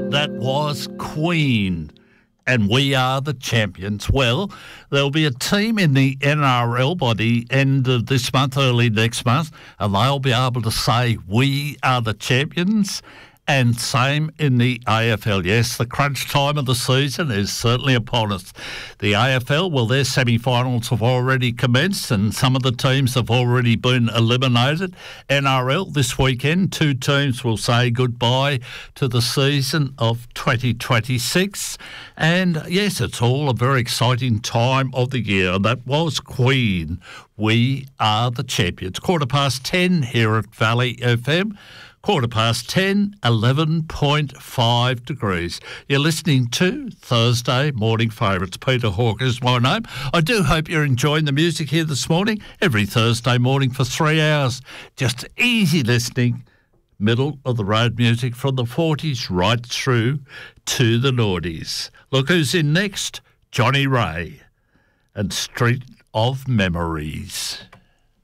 That was Queen, and we are the champions. Well, there'll be a team in the NRL by the end of this month, early next month, and they'll be able to say we are the champions. And same in the AFL. Yes, the crunch time of the season is certainly upon us. The AFL, well, their semi-finals have already commenced and some of the teams have already been eliminated. NRL this weekend, 2 teams will say goodbye to the season of 2026. And yes, it's all a very exciting time of the year. That was Queen. We are the champions. 10:15 here at Valley FM. 10:15, 11.5 degrees. You're listening to Thursday Morning Favourites. Peter Hawker is my name. I do hope you're enjoying the music here this morning. Every Thursday morning for 3 hours. Just easy listening, middle of the road music from the 40s right through to the noughties. Look who's in next, Johnny Ray and Street of Memories.